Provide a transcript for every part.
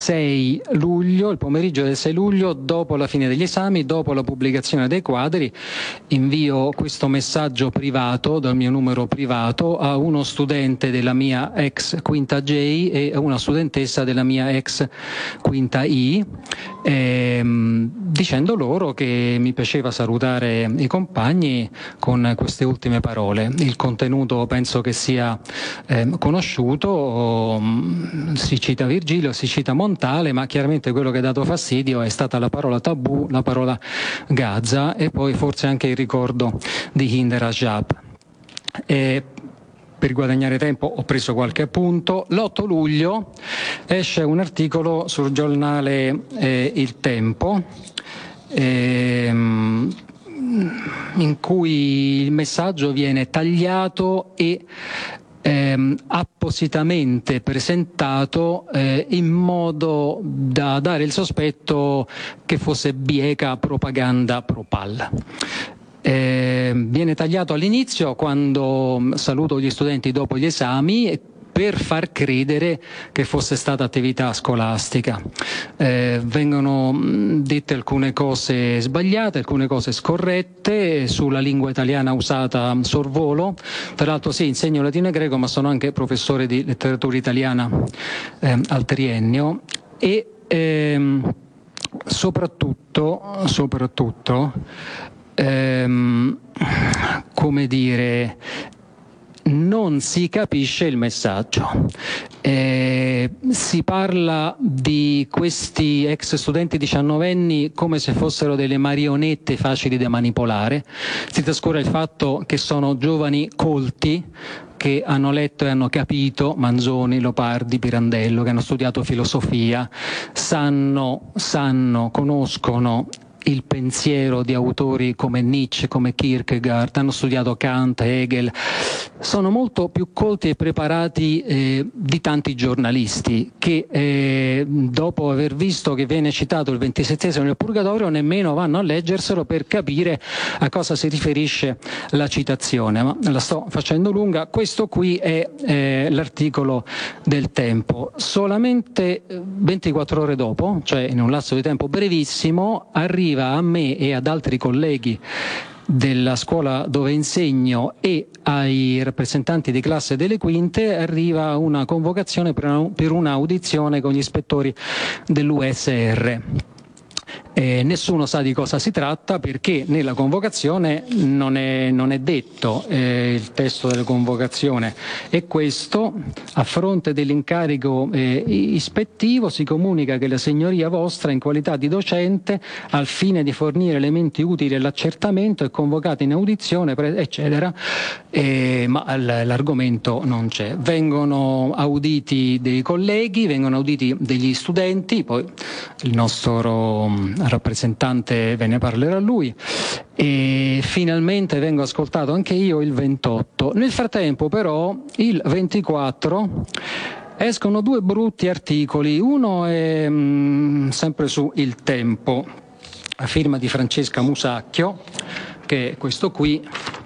6 luglio, il pomeriggio del 6 luglio, dopo la fine degli esami, dopo la pubblicazione dei quadri, invio questo messaggio privato dal mio numero privato a uno studente della mia ex quinta J e a una studentessa della mia ex quinta I, dicendo loro che mi piaceva salutare i compagni con queste ultime parole. Il contenuto penso che sia conosciuto, si cita Virgilio, si cita Montale, ma chiaramente quello che ha dato fastidio è stata la parola tabù, la parola Gaza e poi forse anche il ricordo di Hind Rajab. Per guadagnare tempo ho preso qualche appunto. L'8 luglio esce un articolo sul giornale Il Tempo, in cui il messaggio viene tagliato e appositamente presentato in modo da dare il sospetto che fosse bieca propaganda pro-PAL. Viene tagliato all'inizio quando saluto gli studenti dopo gli esami per far credere che fosse stata attività scolastica. Vengono dette alcune cose sbagliate, alcune cose scorrette sulla lingua italiana usata a sorvolo. Tra l'altro sì, insegno latino e greco, ma sono anche professore di letteratura italiana al triennio e soprattutto come dire, non si capisce il messaggio. Si parla di questi ex studenti 19enni come se fossero delle marionette facili da manipolare. Si trascura il fatto che sono giovani colti, che hanno letto e hanno capito Manzoni, Leopardi, Pirandello, che hanno studiato filosofia, conoscono il pensiero di autori come Nietzsche, come Kierkegaard, hanno studiato Kant, Hegel, sono molto più colti e preparati di tanti giornalisti che dopo aver visto che viene citato il 27esimo nel Purgatorio nemmeno vanno a leggerselo per capire a cosa si riferisce la citazione, ma la sto facendo lunga. Questo qui è l'articolo del Tempo. Solamente 24 ore dopo, cioè in un lasso di tempo brevissimo, arriva a me e ad altri colleghi della scuola dove insegno e ai rappresentanti di classe delle quinte arriva una convocazione per un'audizione con gli ispettori dell'USR. Nessuno sa di cosa si tratta perché nella convocazione non è detto. Il testo della convocazione è questo: a fronte dell'incarico ispettivo si comunica che la signoria vostra in qualità di docente al fine di fornire elementi utili all'accertamento è convocata in audizione eccetera, ma l'argomento non c'è. Vengono auditi dei colleghi, vengono auditi degli studenti, poi il nostro rappresentante ve ne parlerà lui, e finalmente vengo ascoltato anche io il 28. Nel frattempo però il 24 escono due brutti articoli. Uno è sempre su Il Tempo, a firma di Francesca Musacchio, che è questo qui: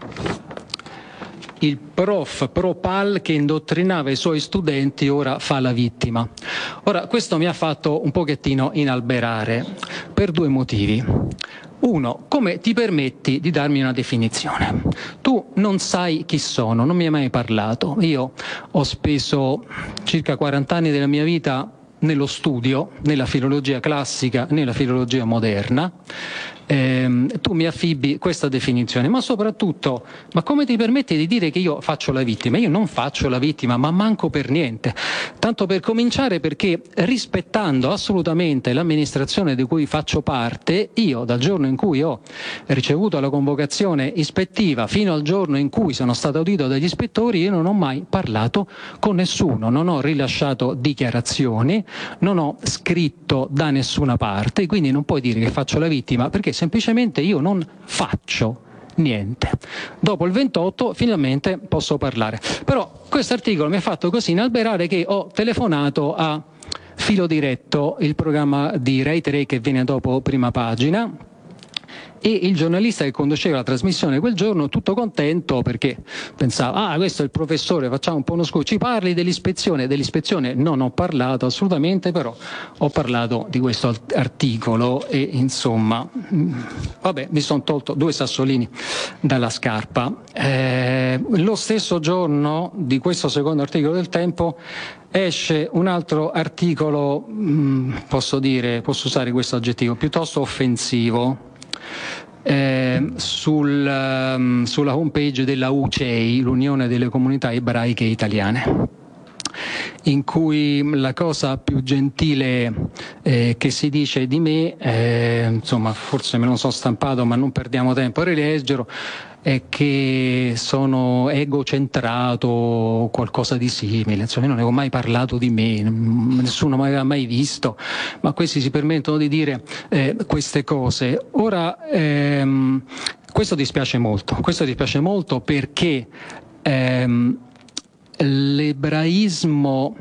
il prof pro-PAL che indottrinava i suoi studenti ora fa la vittima. Ora, questo mi ha fatto un pochettino inalberare per due motivi. Uno, come ti permetti di darmi una definizione? Tu non sai chi sono, non mi hai mai parlato. Io ho speso circa 40 anni della mia vita nello studio, nella filologia classica, nella filologia moderna. Tu mi affibbi questa definizione, ma soprattutto, ma come ti permetti di dire che io faccio la vittima? Io non faccio la vittima, ma manco per niente. Tanto per cominciare, perché rispettando assolutamente l'amministrazione di cui faccio parte, io dal giorno in cui ho ricevuto la convocazione ispettiva fino al giorno in cui sono stato audito dagli ispettori, io non ho mai parlato con nessuno, non ho rilasciato dichiarazioni, non ho scritto da nessuna parte, quindi non puoi dire che faccio la vittima, perché semplicemente io non faccio niente. Dopo il 28 finalmente posso parlare. Però questo articolo mi ha fatto così inalberare che ho telefonato a Filo Diretto, il programma di Rai 3 che viene dopo Prima Pagina, e il giornalista che conduceva la trasmissione quel giorno, tutto contento perché pensava, questo è il professore, facciamo un po' uno scudo, ci parli dell'ispezione non ho parlato assolutamente, però ho parlato di questo articolo e insomma, vabbè, mi sono tolto 2 sassolini dalla scarpa. Lo stesso giorno di questo secondo articolo del Tempo esce un altro articolo, posso usare questo aggettivo, piuttosto offensivo, sulla homepage della UCEI, l'Unione delle Comunità Ebraiche Italiane, in cui la cosa più gentile che si dice di me, insomma forse me lo sono stampato ma non perdiamo tempo a rileggerlo, è che sono egocentrato o qualcosa di simile, insomma io non avevo mai parlato di me, nessuno mi aveva mai visto, ma questi si permettono di dire queste cose. Ora questo dispiace molto perché l'ebraismo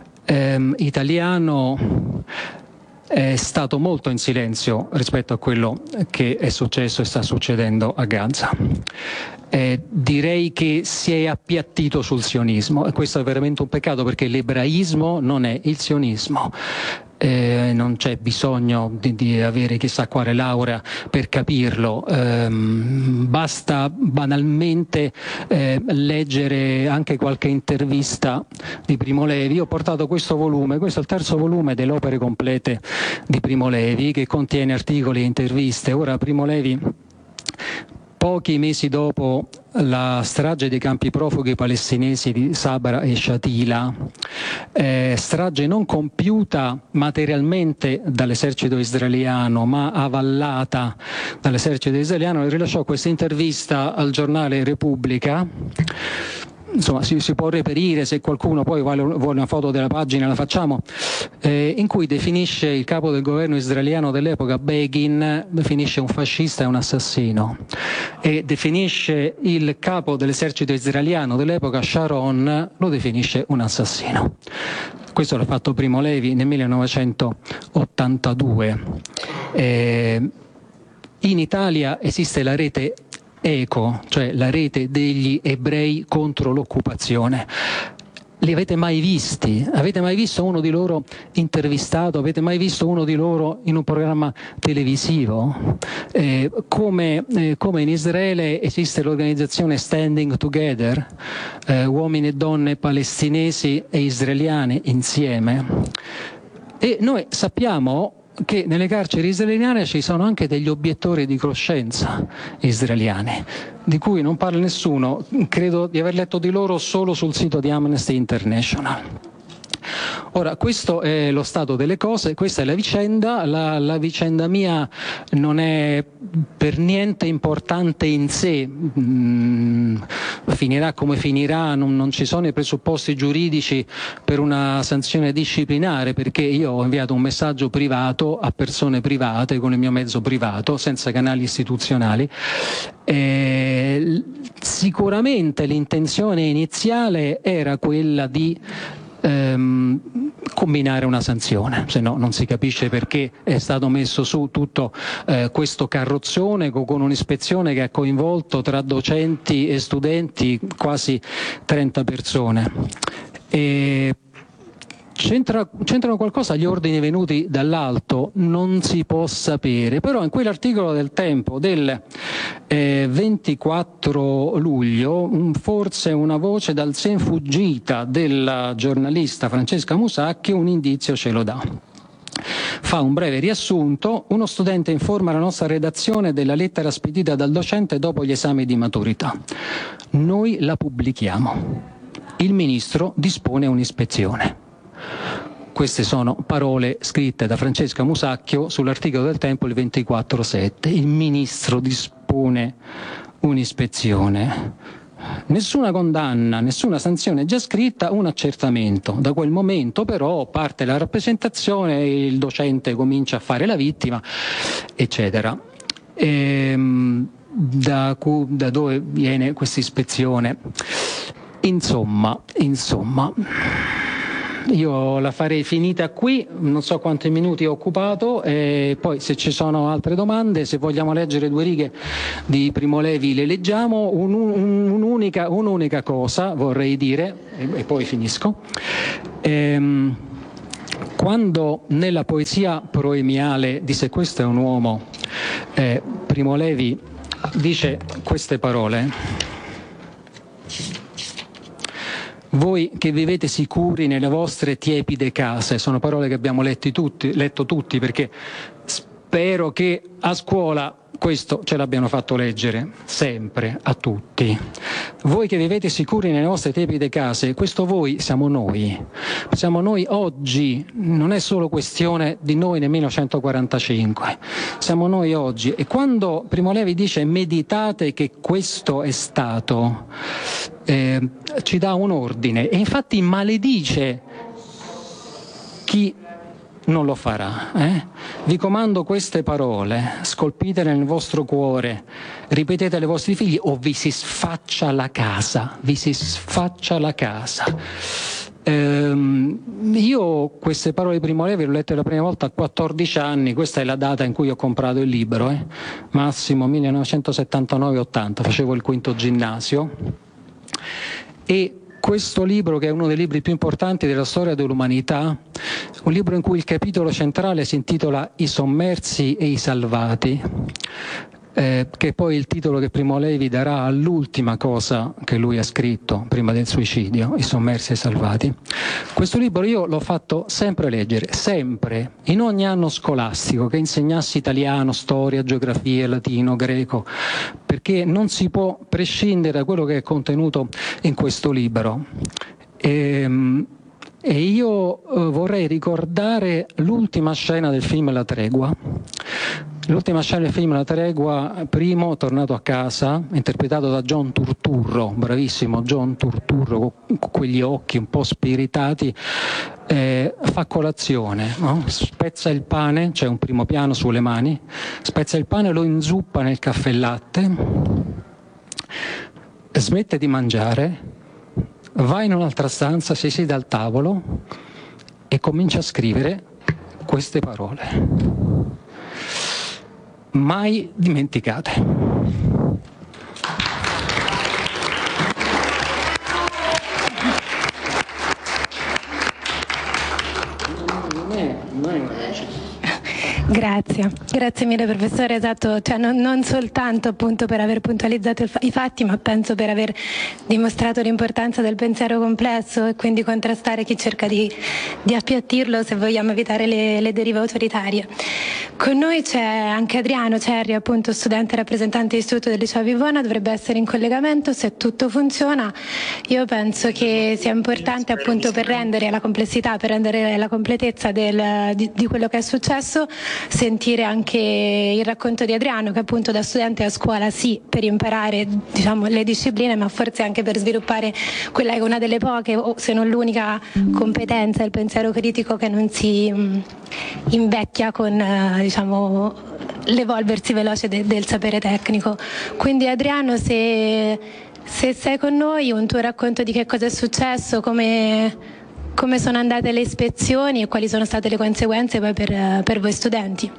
italiano è stato molto in silenzio rispetto a quello che è successo e sta succedendo a Gaza. Direi che si è appiattito sul sionismo e questo è veramente un peccato perché l'ebraismo non è il sionismo. Non c'è bisogno di avere chissà quale laurea per capirlo, basta banalmente leggere anche qualche intervista di Primo Levi. Io ho portato questo volume, questo è il terzo volume delle opere complete di Primo Levi, che contiene articoli e interviste. Ora Primo Levi, pochi mesi dopo la strage dei campi profughi palestinesi di Sabra e Shatila, strage non compiuta materialmente dall'esercito israeliano ma avallata dall'esercito israeliano, rilasciò questa intervista al giornale Repubblica. Insomma, si può reperire, se qualcuno poi vuole una foto della pagina la facciamo, in cui definisce il capo del governo israeliano dell'epoca, Begin, definisce un fascista e un assassino, e definisce il capo dell'esercito israeliano dell'epoca, Sharon, lo definisce un assassino. Questo l'ha fatto Primo Levi nel 1982. In Italia esiste la rete ECO, cioè la rete degli ebrei contro l'occupazione. Li avete mai visti? Avete mai visto uno di loro intervistato? Avete mai visto uno di loro in un programma televisivo? Come in Israele esiste l'organizzazione Standing Together, uomini e donne palestinesi e israeliane insieme. E noi sappiamo che nelle carceri israeliane ci sono anche degli obiettori di coscienza israeliani, di cui non parla nessuno. Credo di aver letto di loro solo sul sito di Amnesty International. Ora, questo è lo stato delle cose, questa è la vicenda. La vicenda mia non è per niente importante in sé, finirà come finirà, non ci sono i presupposti giuridici per una sanzione disciplinare, perché io ho inviato un messaggio privato a persone private con il mio mezzo privato, senza canali istituzionali. Sicuramente l'intenzione iniziale era quella di combinare una sanzione, se no non si capisce perché è stato messo su tutto questo carrozzone con un'ispezione che ha coinvolto tra docenti e studenti quasi 30 persone. C'entrano qualcosa gli ordini venuti dall'alto? Non si può sapere, però in quell'articolo del Tempo del 24 luglio forse una voce dal sen fuggita della giornalista Francesca Musacchio un indizio ce lo dà. Fa un breve riassunto: uno studente informa la nostra redazione della lettera spedita dal docente dopo gli esami di maturità. Noi la pubblichiamo. Il ministro dispone un'ispezione. Queste sono parole scritte da Francesca Musacchio sull'articolo del Tempo il 24/7. Il ministro dispone un'ispezione. Nessuna condanna, nessuna sanzione già scritta, un accertamento. Da quel momento però parte la rappresentazione, il docente comincia a fare la vittima, eccetera. Da dove viene questa ispezione? Insomma, io la farei finita qui, non so quanti minuti ho occupato, e poi se ci sono altre domande, se vogliamo leggere 2 righe di Primo Levi le leggiamo. Un'unica cosa vorrei dire, e poi finisco. Quando nella poesia proemiale di Se questo è un uomo, Primo Levi dice queste parole: voi che vivete sicuri nelle vostre tiepide case, sono parole che abbiamo letto tutti, perché spero che a scuola questo ce l'abbiano fatto leggere sempre a tutti. Voi che vivete sicuri nelle vostre tiepide case, questo voi siamo noi oggi, non è solo questione di noi nel 1945, siamo noi oggi. E quando Primo Levi dice meditate che questo è stato, ci dà un ordine, e infatti maledice chi non lo farà. Vi comando queste parole, scolpitele nel vostro cuore, ripetetele ai vostri figli, o vi si sfaccia la casa, Io queste parole di Primo Levi le ho lette la prima volta a 14 anni, questa è la data in cui ho comprato il libro, massimo 1979-80, facevo il quinto ginnasio, e questo libro, che è uno dei libri più importanti della storia dell'umanità, un libro in cui il capitolo centrale si intitola I sommersi e i salvati, che è poi il titolo che Primo Levi darà all'ultima cosa che lui ha scritto prima del suicidio, I sommersi e i salvati. Questo libro io l'ho fatto sempre leggere, sempre, in ogni anno scolastico, che insegnassi italiano, storia, geografia, latino, greco, perché non si può prescindere da quello che è contenuto in questo libro. E io vorrei ricordare l'ultima scena del film La Tregua. L'ultima scena del film La Tregua, Primo tornato a casa, interpretato da John Turturro, bravissimo John Turturro, con quegli occhi un po' spiritati, fa colazione, no? Spezza il pane, c'è un primo piano sulle mani, spezza il pane, lo inzuppa nel caffè latte, smette di mangiare, va in un'altra stanza, si siede al tavolo e comincia a scrivere queste parole. Mai dimenticate. Grazie mille professore, esatto, cioè non soltanto appunto per aver puntualizzato i fatti, ma penso per aver dimostrato l'importanza del pensiero complesso e quindi contrastare chi cerca di appiattirlo se vogliamo evitare le derive autoritarie. Con noi c'è anche Adriano Cerri, appunto studente rappresentante dell'Istituto del Liceo Vivona, dovrebbe essere in collegamento. Se tutto funziona, io penso che sia importante appunto per rendere la complessità, per rendere la completezza di quello che è successo, sentire anche il racconto di Adriano, che appunto da studente a scuola sì per imparare le discipline, ma forse anche per sviluppare quella che è una delle poche, o se non l'unica competenza, il pensiero critico che non si invecchia con l'evolversi veloce del sapere tecnico. Quindi Adriano, se sei con noi, un tuo racconto di che cosa è successo, come sono andate le ispezioni e quali sono state le conseguenze poi per voi studenti.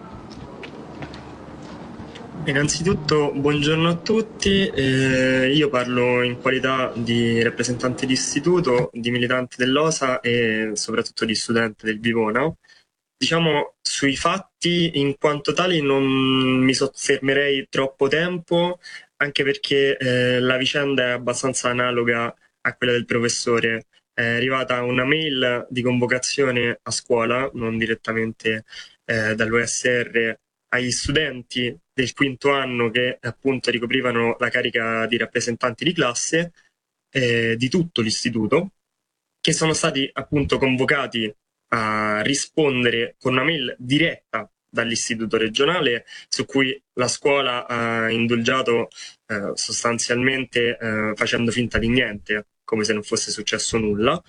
Innanzitutto buongiorno a tutti, io parlo in qualità di rappresentante di istituto, di militante dell'OSA e soprattutto di studente del Vivona. Diciamo, sui fatti in quanto tali non mi soffermerei troppo tempo, anche perché la vicenda è abbastanza analoga a quella del professore. È arrivata una mail di convocazione a scuola, non direttamente dall'OSR, agli studenti del quinto anno che appunto ricoprivano la carica di rappresentanti di classe di tutto l'istituto, che sono stati appunto convocati a rispondere con una mail diretta dall'istituto regionale, su cui la scuola ha indulgiato sostanzialmente facendo finta di niente, come se non fosse successo nulla.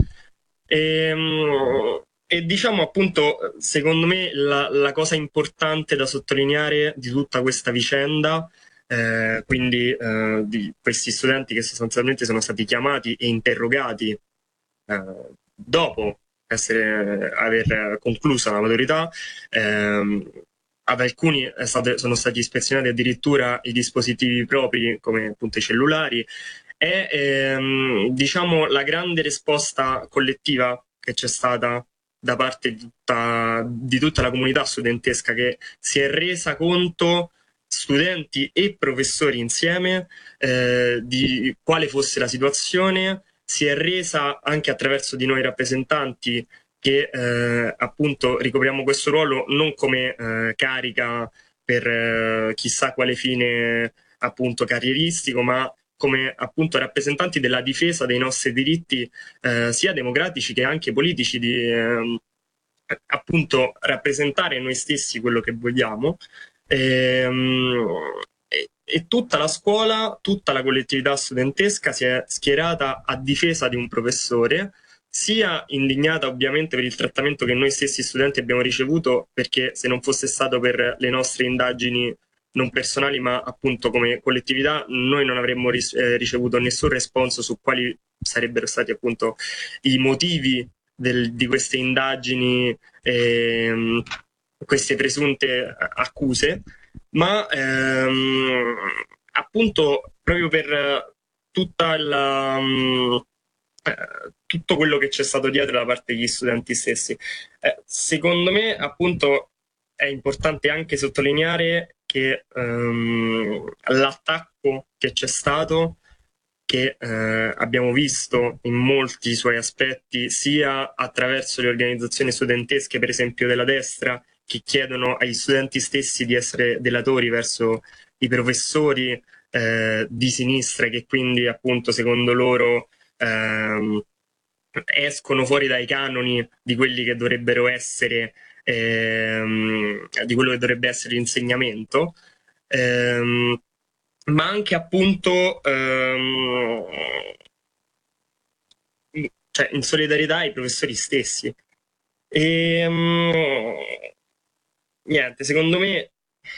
E diciamo appunto, secondo me la cosa importante da sottolineare di tutta questa vicenda, quindi di questi studenti che sostanzialmente sono stati chiamati e interrogati dopo aver concluso la maturità. Ad alcuni sono stati ispezionati addirittura i dispositivi propri, come appunto i cellulari, e diciamo la grande risposta collettiva che c'è stata da parte di tutta la comunità studentesca, che si è resa conto, studenti e professori insieme, di quale fosse la situazione, si è resa anche attraverso di noi rappresentanti che appunto ricopriamo questo ruolo non come carica per chissà quale fine appunto carrieristico, ma come appunto rappresentanti della difesa dei nostri diritti sia democratici che anche politici, di appunto rappresentare noi stessi quello che vogliamo. E tutta la scuola, tutta la collettività studentesca si è schierata a difesa di un professore, sia indignata ovviamente per il trattamento che noi stessi studenti abbiamo ricevuto, perché se non fosse stato per le nostre indagini non personali ma appunto come collettività, noi non avremmo ricevuto nessun responso su quali sarebbero stati appunto i motivi di queste indagini, queste presunte accuse, ma appunto proprio per tutto quello che c'è stato dietro da parte degli studenti stessi. Secondo me appunto è importante anche sottolineare che l'attacco che c'è stato, che abbiamo visto in molti suoi aspetti, sia attraverso le organizzazioni studentesche, per esempio della destra, che chiedono agli studenti stessi di essere delatori verso i professori di sinistra, che quindi appunto secondo loro escono fuori dai canoni di quelli che dovrebbero essere di quello che dovrebbe essere l'insegnamento, ma anche appunto cioè in solidarietà ai professori stessi. Niente, secondo me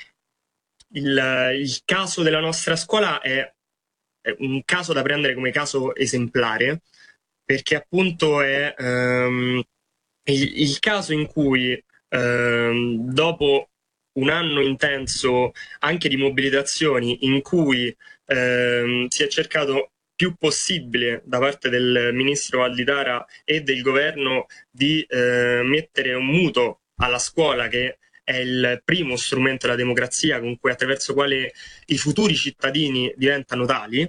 il caso della nostra scuola è un caso da prendere come caso esemplare, perché appunto è il caso in cui dopo un anno intenso anche di mobilitazioni, in cui si è cercato più possibile da parte del ministro Valditara e del governo di mettere un muto alla scuola, che è il primo strumento della democrazia attraverso quale i futuri cittadini diventano tali.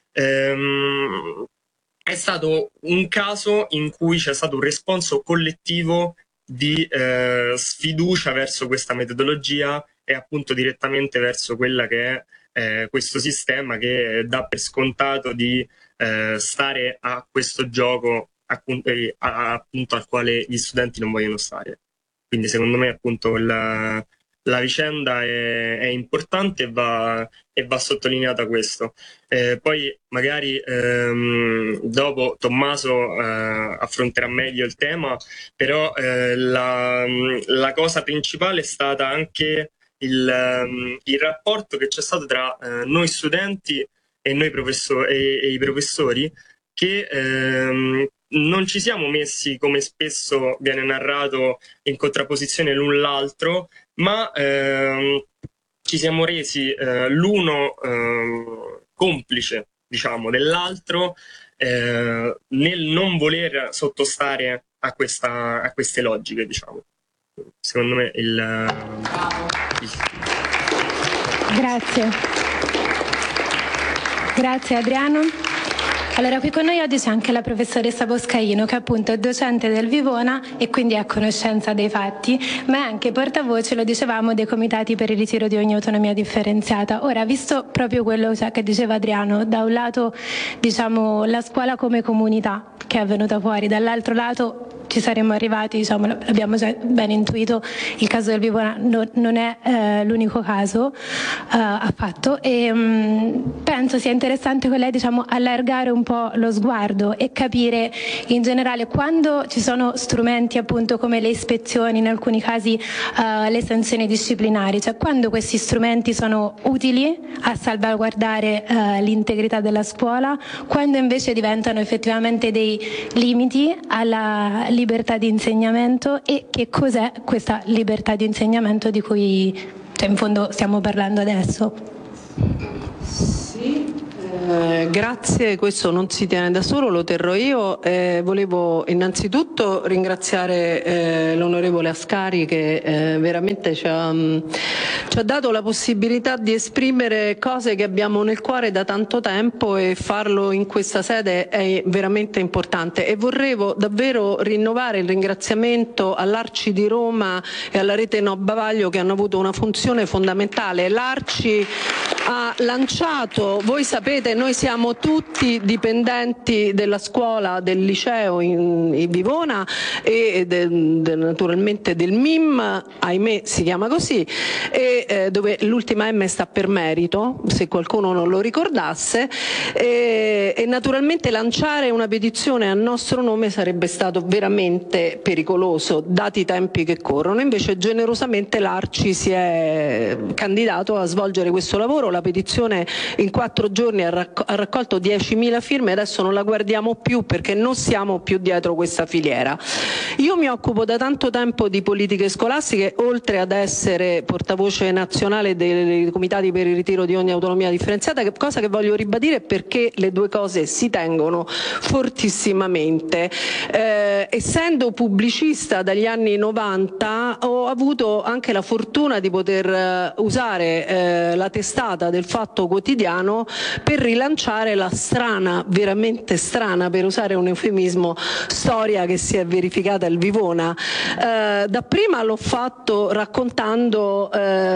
È stato un caso in cui c'è stato un responso collettivo di sfiducia verso questa metodologia e appunto direttamente verso quella che è questo sistema che dà per scontato di stare a questo gioco appunto al quale gli studenti non vogliono stare. Quindi secondo me appunto la vicenda è importante e va sottolineata questo. Poi magari dopo Tommaso affronterà meglio il tema, però la cosa principale è stata anche il rapporto che c'è stato tra noi studenti e noi e i professori, che non ci siamo messi, come spesso viene narrato, in contrapposizione l'un l'altro, ma ci siamo resi l'uno complice, diciamo, dell'altro nel non voler sottostare a queste logiche, diciamo. Secondo me Grazie Adriano. Allora, qui con noi oggi c'è anche la professoressa Boscaino, che appunto è docente del Vivona e quindi è a conoscenza dei fatti, ma è anche portavoce, lo dicevamo, dei comitati per il ritiro di ogni autonomia differenziata. Ora, visto proprio quello che diceva Adriano, da un lato diciamo la scuola come comunità che è venuta fuori, dall'altro lato ci saremmo arrivati, diciamo, abbiamo già ben intuito, il caso del Vivona non è l'unico caso affatto, e penso sia interessante con lei, diciamo, allargare un po' lo sguardo e capire in generale, quando ci sono strumenti appunto come le ispezioni, in alcuni casi le sanzioni disciplinari, cioè quando questi strumenti sono utili a salvaguardare l'integrità della scuola, quando invece diventano effettivamente dei dei limiti alla libertà di insegnamento e che cos'è questa libertà di insegnamento di cui in fondo stiamo parlando adesso. Sì. Grazie, questo non si tiene da solo, lo terrò io. Volevo innanzitutto ringraziare l'onorevole Ascari che veramente ci ha dato la possibilità di esprimere cose che abbiamo nel cuore da tanto tempo, e farlo in questa sede è veramente importante. E vorrevo davvero rinnovare il ringraziamento all'Arci di Roma e alla Rete No Bavaglio, che hanno avuto una funzione fondamentale. L'Arci ha lanciato, voi sapete, noi siamo tutti dipendenti della scuola, del liceo in Vivona e naturalmente del MIM, ahimè si chiama così, e dove l'ultima M sta per merito, se qualcuno non lo ricordasse, e naturalmente lanciare una petizione a nostro nome sarebbe stato veramente pericoloso, dati i tempi che corrono. Invece generosamente l'Arci si è candidato a svolgere questo lavoro. La petizione in 4 giorni ha raccolto 10.000 firme, adesso non la guardiamo più perché non siamo più dietro questa filiera. Io mi occupo da tanto tempo di politiche scolastiche, oltre ad essere portavoce nazionale dei comitati per il ritiro di ogni autonomia differenziata, cosa che voglio ribadire perché le due cose si tengono fortissimamente. Essendo pubblicista dagli anni 90 ho avuto anche la fortuna di poter usare la testata del Fatto Quotidiano per rilanciare la strana, veramente strana, per usare un eufemismo, storia che si è verificata al Vivona. Dapprima l'ho fatto raccontando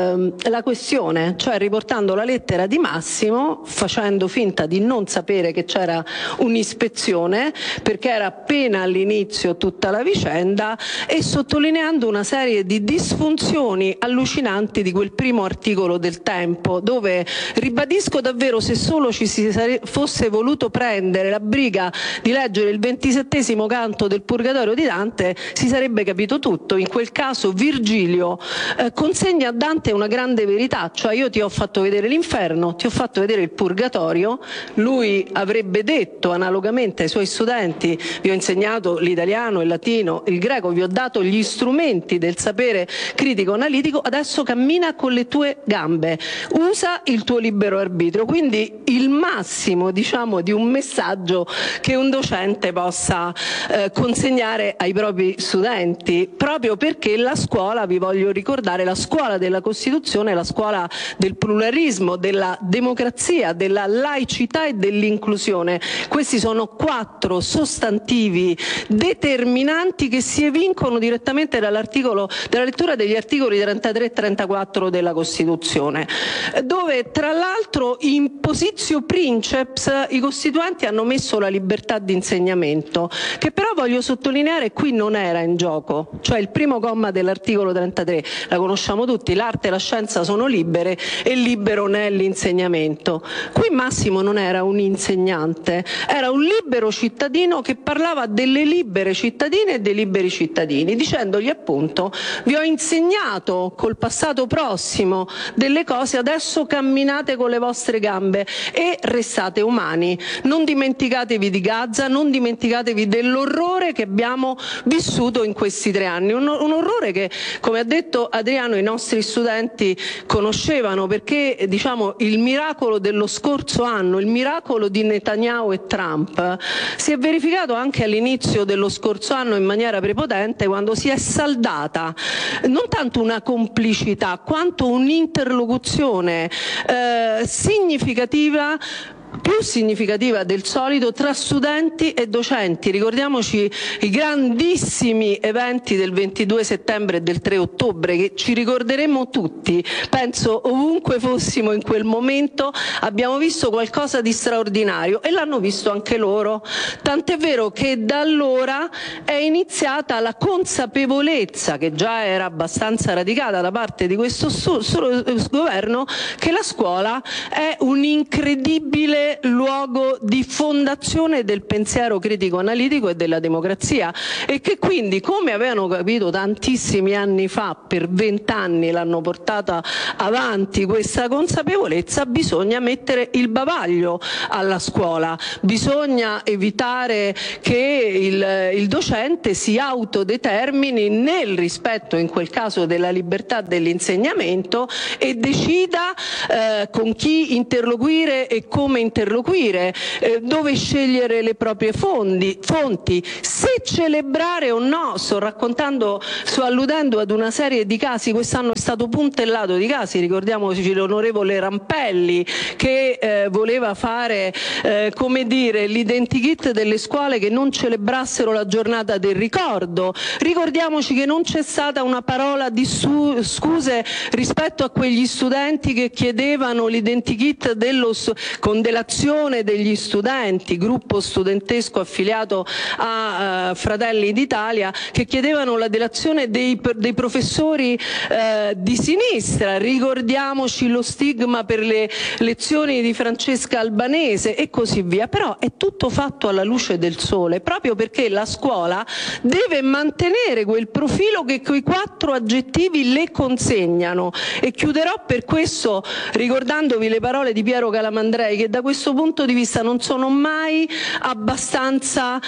la questione, cioè riportando la lettera di Massimo, facendo finta di non sapere che c'era un'ispezione, perché era appena all'inizio tutta la vicenda, e sottolineando una serie di disfunzioni allucinanti di quel primo articolo del Tempo, dove, ribadisco davvero, se solo ci si fosse voluto prendere la briga di leggere il 27° canto del Purgatorio di Dante, si sarebbe capito tutto. In quel caso Virgilio consegna a Dante una grande verità, cioè: io ti ho fatto vedere l'inferno, ti ho fatto vedere il Purgatorio. Lui avrebbe detto analogamente ai suoi studenti: vi ho insegnato l'italiano, il latino, il greco, vi ho dato gli strumenti del sapere critico analitico, adesso cammina con le tue gambe, usa il tuo libero arbitrio. Quindi il massimo, diciamo, di un messaggio che un docente possa consegnare ai propri studenti, proprio perché la scuola, vi voglio ricordare, la scuola della Costituzione è la scuola del pluralismo, della democrazia, della laicità e dell'inclusione. Questi sono 4 sostantivi determinanti che si evincono direttamente dalla lettura degli articoli 33 e 34 della Costituzione, dove tra l'altro in posizio princeps i costituenti hanno messo la libertà di insegnamento, che però, voglio sottolineare, qui non era in gioco. Cioè il primo comma dell'articolo 33, la conosciamo tutti: l'arte e la scienza sono libere e libero ne è l'insegnamento. Qui Massimo non era un insegnante, era un libero cittadino che parlava delle libere cittadine e dei liberi cittadini, dicendogli appunto: vi ho insegnato col passato prossimo delle cose, adesso camminate con le vostre gambe e restate umani. Non dimenticatevi di Gaza, non dimenticatevi dell'orrore che abbiamo vissuto in questi 3 anni, un orrore che, come ha detto Adriano, i nostri studenti conoscevano, perché, diciamo, il miracolo dello scorso anno, il miracolo di Netanyahu e Trump, si è verificato anche all'inizio dello scorso anno in maniera prepotente, quando si è saldata non tanto una complicità quanto un'interlocuzione significativa, più significativa del solito, tra studenti e docenti. Ricordiamoci i grandissimi eventi del 22 settembre e del 3 ottobre, che ci ricorderemo tutti, penso, ovunque fossimo in quel momento. Abbiamo visto qualcosa di straordinario e l'hanno visto anche loro, tant'è vero che da allora è iniziata la consapevolezza, che già era abbastanza radicata da parte di questo governo, che la scuola è un incredibile grande luogo di fondazione del pensiero critico analitico e della democrazia, e che quindi, come avevano capito tantissimi anni fa, per 20 anni l'hanno portata avanti questa consapevolezza, bisogna mettere il bavaglio alla scuola, bisogna evitare che il docente si autodetermini nel rispetto, in quel caso, della libertà dell'insegnamento e decida con chi interloquire e come interloquire, dove scegliere le proprie fonti, se celebrare o no. Sto alludendo ad una serie di casi, quest'anno è stato puntellato di casi, ricordiamoci l'onorevole Rampelli che voleva fare l'identikit delle scuole che non celebrassero la giornata del ricordo, ricordiamoci che non c'è stata una parola di scuse rispetto a quegli studenti che chiedevano l'identikit con delazione degli studenti, gruppo studentesco affiliato a Fratelli d'Italia, che chiedevano la delazione dei professori di sinistra, ricordiamoci lo stigma per le lezioni di Francesca Albanese e così via. Però è tutto fatto alla luce del sole, proprio perché la scuola deve mantenere quel profilo che quei 4 aggettivi le consegnano. E chiuderò per questo ricordandovi le parole di Piero Calamandrei, che da questo punto di vista non sono mai abbastanza,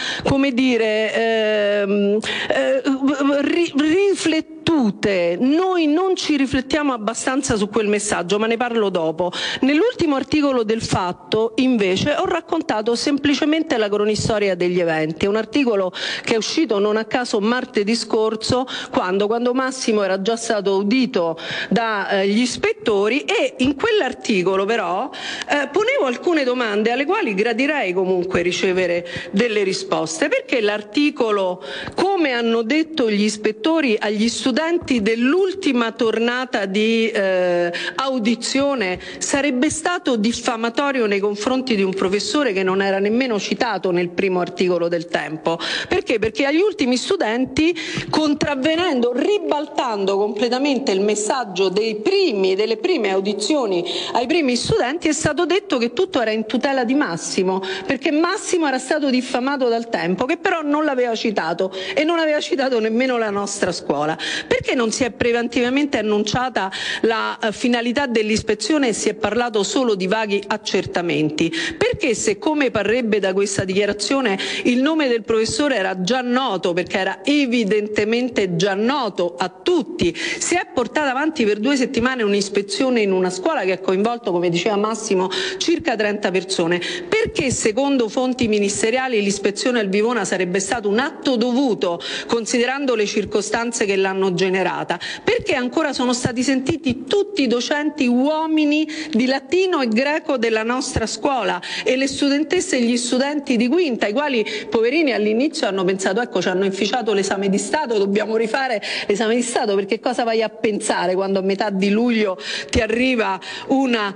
riflettute. Noi non ci riflettiamo abbastanza su quel messaggio, ma ne parlo dopo. Nell'ultimo articolo del Fatto, invece, ho raccontato semplicemente la cronistoria degli eventi. È un articolo che è uscito non a caso martedì scorso, quando Massimo era già stato audito dagli ispettori, e in quell'articolo però ponevo alcune domande alle quali gradirei comunque ricevere delle risposte, perché l'articolo, come hanno detto gli ispettori agli studenti dell'ultima tornata di audizione, sarebbe stato diffamatorio nei confronti di un professore che non era nemmeno citato nel primo articolo del Tempo. Perché? Perché agli ultimi studenti, contravvenendo, ribaltando completamente il messaggio delle prime audizioni ai primi studenti, è stato detto che tutto era in tutela di Massimo, perché Massimo era stato diffamato dal Tempo, che però non l'aveva citato, e non aveva citato nemmeno la nostra scuola. Perché non si è preventivamente annunciata la finalità dell'ispezione e si è parlato solo di vaghi accertamenti? Perché, se come parrebbe da questa dichiarazione il nome del professore era già noto, perché era evidentemente già noto a tutti, si è portata avanti per 2 settimane un'ispezione in una scuola che ha coinvolto, come diceva Massimo, circa 30 persone? Perché, secondo fonti ministeriali, l'ispezione al Vivona sarebbe stato un atto dovuto, considerando le circostanze che l'hanno generata? Perché ancora sono stati sentiti tutti i docenti uomini di latino e greco della nostra scuola e le studentesse e gli studenti di quinta, i quali, poverini, all'inizio hanno pensato: ecco, ci hanno inficiato l'esame di Stato, dobbiamo rifare l'esame di Stato, perché cosa vai a pensare quando a metà di luglio ti arriva una...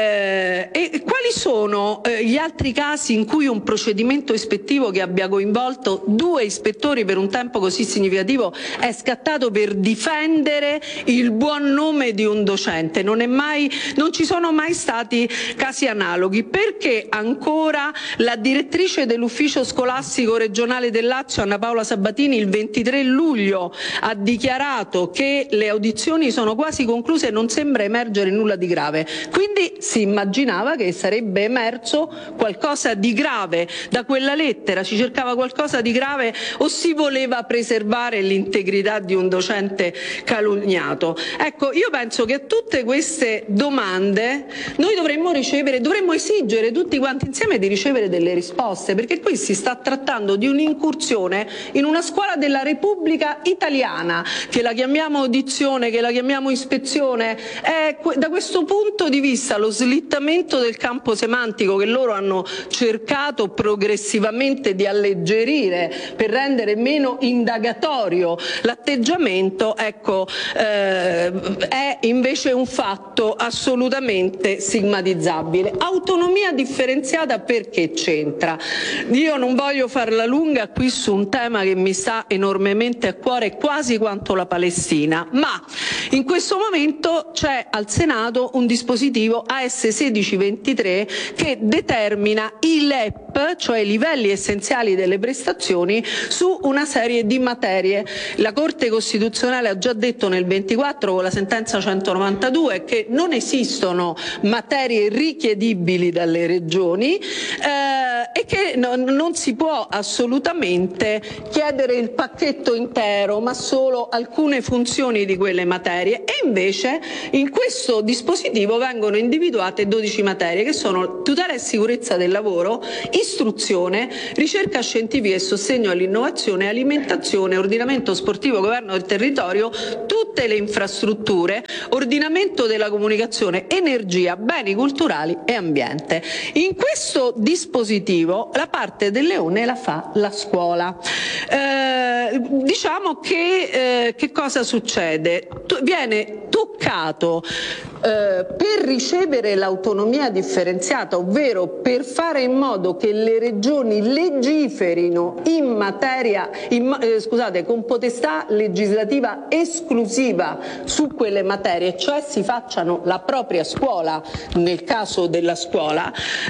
E quali sono gli altri casi in cui un procedimento ispettivo che abbia coinvolto 2 ispettori per un tempo così significativo è scattato per difendere il buon nome di un docente? Non ci sono mai stati casi analoghi. Perché ancora la direttrice dell'ufficio scolastico regionale del Lazio, Anna Paola Sabatini, il 23 luglio ha dichiarato che le audizioni sono quasi concluse e non sembra emergere nulla di grave? Quindi si immaginava che sarebbe emerso qualcosa di grave da quella lettera, si cercava qualcosa di grave o si voleva preservare l'integrità di un docente calunniato? Ecco, io penso che a tutte queste domande noi dovremmo esigere tutti quanti insieme di ricevere delle risposte, perché qui si sta trattando di un'incursione in una scuola della Repubblica Italiana, che la chiamiamo audizione, che la chiamiamo ispezione. Da questo punto di vista lo slittamento del campo semantico che loro hanno cercato progressivamente di alleggerire per rendere meno indagatorio l'atteggiamento momento, ecco, è invece un fatto assolutamente stigmatizzabile. Autonomia differenziata perché c'entra? Io non voglio farla lunga qui su un tema che mi sta enormemente a cuore, quasi quanto la Palestina, ma in questo momento c'è al Senato un dispositivo AS 1623 che determina i LEP, cioè i livelli essenziali delle prestazioni, su una serie di materie. La Corte Costituzionale ha già detto nel 24 con la sentenza 192 che non esistono materie richiedibili dalle regioni e che non si può assolutamente chiedere il pacchetto intero, ma solo alcune funzioni di quelle materie. E invece in questo dispositivo vengono individuate 12 materie che sono tutela e sicurezza del lavoro, istruzione, ricerca scientifica e sostegno all'innovazione, alimentazione, ordinamento sportivo, governo del territorio, tutte le infrastrutture, ordinamento della comunicazione, energia, beni culturali e ambiente. In questo dispositivo la parte del leone la fa la scuola. Diciamo che cosa succede? Viene toccato per ricevere l'autonomia differenziata, ovvero per fare in modo che le regioni legiferino in materia, con potestà legislativa esclusiva su quelle materie, cioè si facciano la propria scuola nel caso della scuola.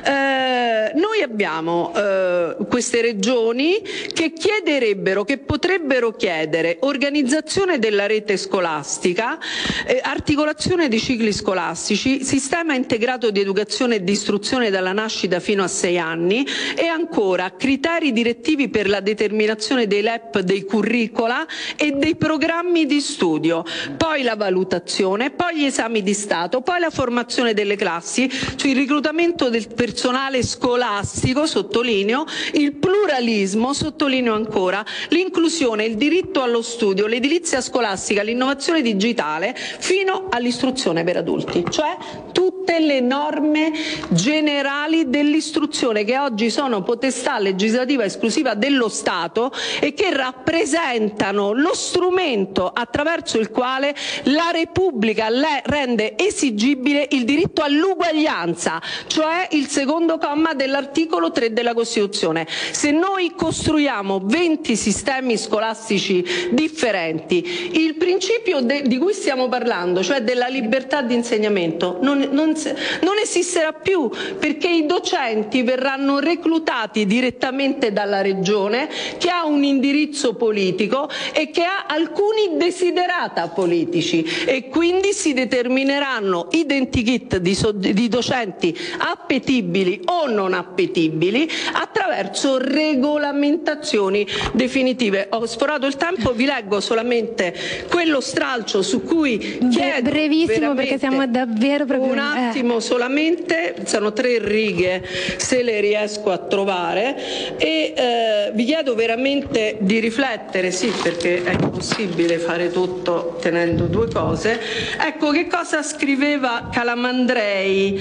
Noi abbiamo queste regioni che chiederebbero, che potrebbero chiedere organizzazione della rete scolastica, articolazione di cicli scolastici, sistema integrato di educazione e di istruzione dalla nascita fino a 6 anni e ancora criteri direttivi per la determinazione dei LEP, dei curricula e dei programmi di studio, poi la valutazione, poi gli esami di Stato, poi la formazione delle classi, cioè il reclutamento del personale scolastico, sottolineo, il pluralismo, sottolineo ancora, l'inclusione, il diritto allo studio, l'edilizia scolastica, l'innovazione digitale fino all'istruzione per adulti, cioè tutte le norme generali dell'istruzione che oggi sono potestà legislativa esclusiva dello Stato e che rappresentano lo strumento attraverso il quale la Repubblica rende esigibile il diritto all'uguaglianza, cioè il secondo comma dell'articolo 3 della Costituzione. Se noi costruiamo 20 sistemi scolastici differenti, il principio di cui stiamo parlando, cioè della libertà di insegnamento, non esisterà più, perché i docenti verranno reclutati direttamente dalla regione, che ha un indirizzo politico e che ha alcuni desiderata politici, e quindi si determineranno identikit di docenti appetibili o non appetibili attraverso regolamentazioni definitive. Ho sforato il tempo, vi leggo solamente quello stralcio su cui chiedo brevissimo perché siamo davvero proprio un attimo solamente, sono 3 righe se le riesco a trovare, e vi chiedo veramente di riflettere, sì, perché è impossibile fare tutto tenendo 2 cose. Ecco che cosa scriveva Calamandrei,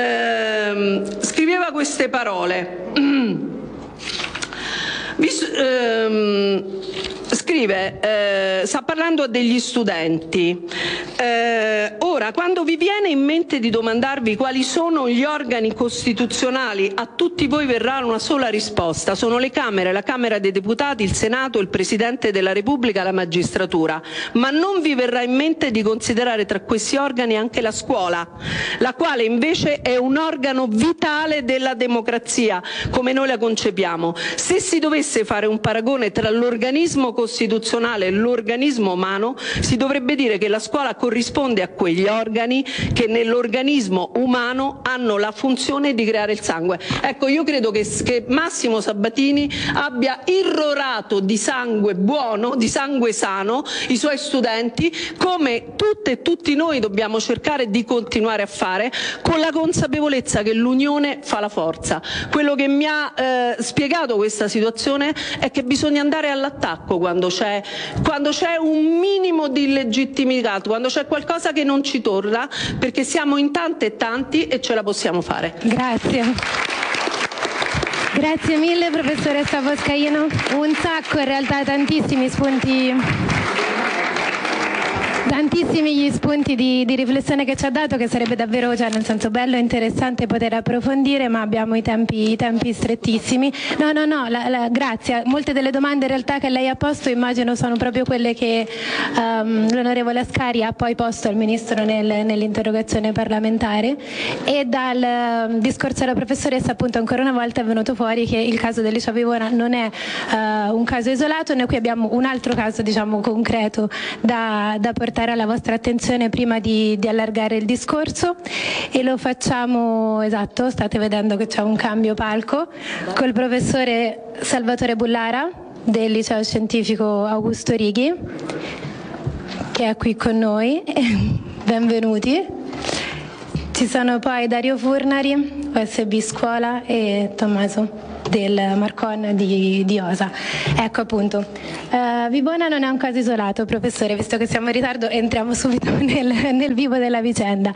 scriveva queste parole. Scrive, sta parlando degli studenti. Ora, quando vi viene in mente di domandarvi quali sono gli organi costituzionali, a tutti voi verrà una sola risposta: sono le Camere, la Camera dei Deputati, il Senato, il Presidente della Repubblica, la magistratura. Ma non vi verrà in mente di considerare tra questi organi anche la scuola, la quale invece è un organo vitale della democrazia, come noi la concepiamo. Se si dovesse fare un paragone tra l'organismo costituzionale e l'organismo umano, si dovrebbe dire che la scuola corrisponde a quegli organi che nell'organismo umano hanno la funzione di creare il sangue. Ecco, io credo che Massimo Sabatini abbia irrorato di sangue buono, di sangue sano, i suoi studenti, come tutte e tutti noi dobbiamo cercare di continuare a fare, con la consapevolezza che l'unione fa la forza. Quello che mi ha spiegato questa situazione è che bisogna andare all'attacco quando c'è un minimo di illegittimità, quando c'è qualcosa che non ci torna, perché siamo in tante e tanti e ce la possiamo fare. Grazie. Grazie mille professoressa Foscaino, un sacco, in realtà tantissimi spunti tantissimi gli spunti di riflessione che ci ha dato, che sarebbe davvero, cioè, nel senso, bello e interessante poter approfondire, ma abbiamo i tempi strettissimi. No, grazie. Molte delle domande in realtà che lei ha posto immagino sono proprio quelle che l'onorevole Ascari ha poi posto al Ministro nell'interrogazione parlamentare, e dal discorso della professoressa appunto ancora una volta è venuto fuori che il caso del liceo Vivona non è un caso isolato. Noi qui abbiamo un altro caso, diciamo, concreto da portare alla vostra attenzione prima di allargare il discorso, e lo facciamo, esatto, state vedendo che c'è un cambio palco, col professore Salvatore Bullara del Liceo Scientifico Augusto Righi, che è qui con noi. Benvenuti. Ci sono poi Dario Furnari, OSB Scuola, e Tommaso del Marcon di Osa. Ecco, appunto, Vivona non è un caso isolato, professore, visto che siamo in ritardo entriamo subito nel vivo della vicenda.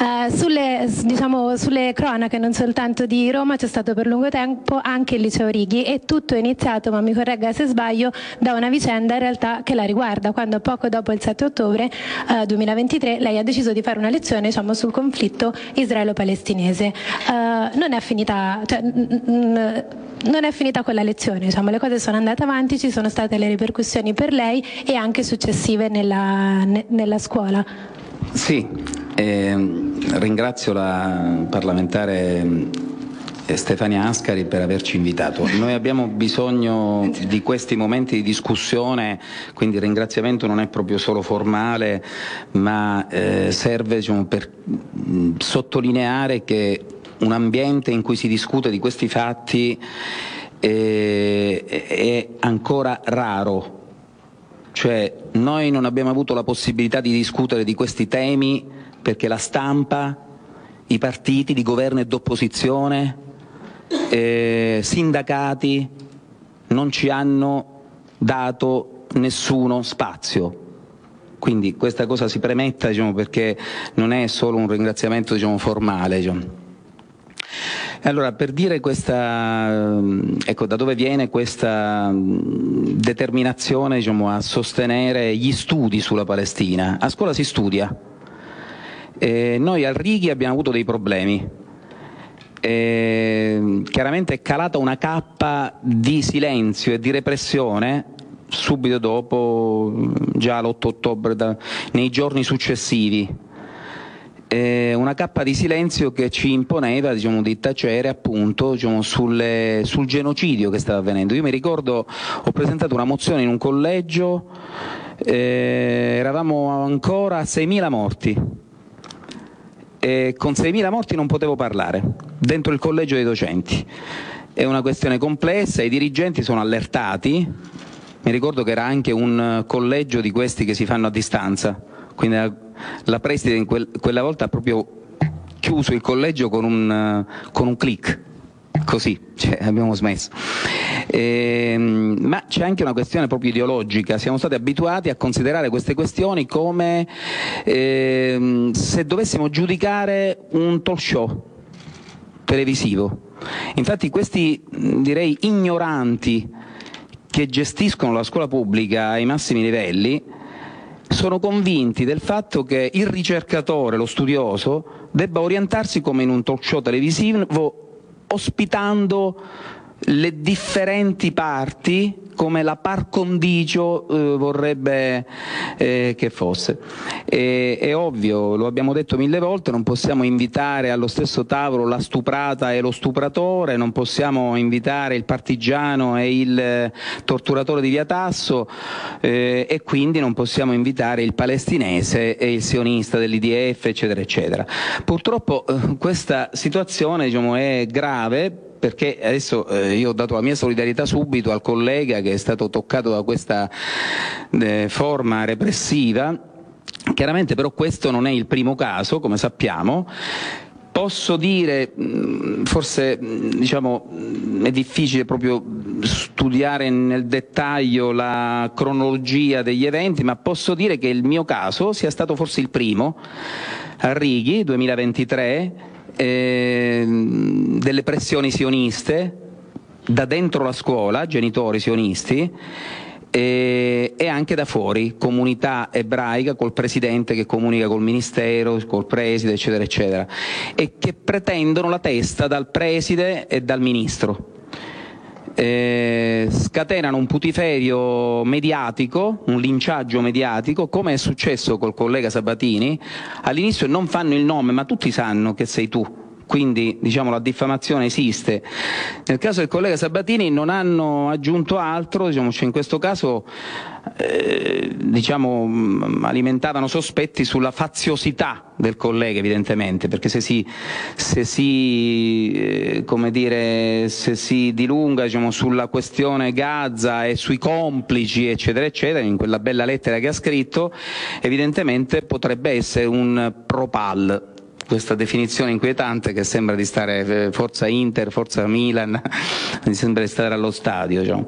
Sulle cronache non soltanto di Roma c'è stato per lungo tempo anche il Liceo Righi, e tutto è iniziato, ma mi corregga se sbaglio, da una vicenda in realtà che la riguarda, quando poco dopo il 7 ottobre 2023 lei ha deciso di fare una lezione, diciamo, sul conflitto israelo-palestinese. Non è finita, cioè, non è finita quella lezione, diciamo, le cose sono andate avanti, ci sono state le ripercussioni per lei e anche successive nella scuola. Sì, ringrazio la parlamentare Stefania Ascari per averci invitato. Noi abbiamo bisogno di questi momenti di discussione, quindi il ringraziamento non è proprio solo formale, ma serve, diciamo, per sottolineare che un ambiente in cui si discute di questi fatti è ancora raro. Cioè, noi non abbiamo avuto la possibilità di discutere di questi temi perché la stampa, i partiti di governo e d'opposizione, sindacati non ci hanno dato nessuno spazio. Quindi questa cosa si premetta, diciamo, perché non è solo un ringraziamento, diciamo, formale, diciamo. Allora, per dire questa, ecco, da dove viene questa determinazione, diciamo, a sostenere gli studi sulla Palestina? A scuola si studia. Noi al Righi abbiamo avuto dei problemi. Chiaramente è calata una cappa di silenzio e di repressione subito dopo, già l'8 ottobre, nei giorni successivi. Una cappa di silenzio che ci imponeva, diciamo, di tacere, appunto, diciamo, sul genocidio che stava avvenendo. Io mi ricordo, ho presentato una mozione in un collegio, eravamo ancora a 6.000 morti, e con 6.000 morti non potevo parlare dentro il collegio dei docenti. È una questione complessa, i dirigenti sono allertati. Mi ricordo che era anche un collegio di questi che si fanno a distanza, quindi la preside quella volta ha proprio chiuso il collegio con un click, così, cioè, abbiamo smesso. Ma c'è anche una questione proprio ideologica. Siamo stati abituati a considerare queste questioni come se dovessimo giudicare un talk show televisivo. Infatti questi, direi, ignoranti che gestiscono la scuola pubblica ai massimi livelli sono convinti del fatto che il ricercatore, lo studioso, debba orientarsi come in un talk show televisivo, ospitando le differenti parti come la par condicio vorrebbe che fosse. È ovvio, lo abbiamo detto 1000 volte, non possiamo invitare allo stesso tavolo la stuprata e lo stupratore, non possiamo invitare il partigiano e il torturatore di Via Tasso, e quindi non possiamo invitare il palestinese e il sionista dell'IDF, eccetera, eccetera. Purtroppo questa situazione, diciamo, è grave, perché adesso io ho dato la mia solidarietà subito al collega che è stato toccato da questa forma repressiva. Chiaramente però questo non è il primo caso, come sappiamo. Posso dire, forse, diciamo, è difficile proprio studiare nel dettaglio la cronologia degli eventi, ma posso dire che il mio caso sia stato forse il primo, a Righi, 2023, delle pressioni sioniste da dentro la scuola, genitori sionisti, e anche da fuori, comunità ebraica col presidente che comunica col ministero, col preside, eccetera, eccetera, e che pretendono la testa dal preside e dal ministro. Scatenano un putiferio mediatico, un linciaggio mediatico, come è successo col collega Sabatini. All'inizio non fanno il nome, ma tutti sanno che sei tu, quindi diciamo la diffamazione esiste. Nel caso del collega Sabatini non hanno aggiunto altro, diciamo, cioè in questo caso alimentavano sospetti sulla faziosità del collega, evidentemente, perché se si dilunga, diciamo, sulla questione Gaza e sui complici, eccetera, eccetera, in quella bella lettera che ha scritto, evidentemente potrebbe essere un propal. Questa definizione inquietante che sembra di stare forza Inter, forza Milan, mi sembra di stare allo stadio, diciamo.